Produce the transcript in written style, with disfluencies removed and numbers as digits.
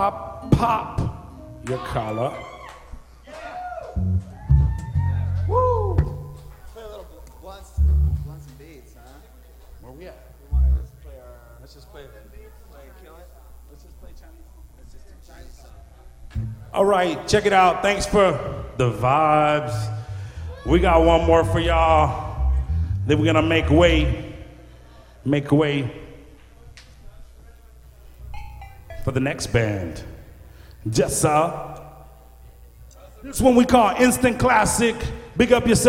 pop your collar. Woo! Play a little blunts and beats, huh? Where we at? We want to just play Let's just play Kill It. Let's just play Chinese. Let's just do Chinese song. All right, check it out. Thanks for the vibes. We got one more for y'all. Then we're gonna make way for the next band. Just this one we call Instant Classic. Big up yourself.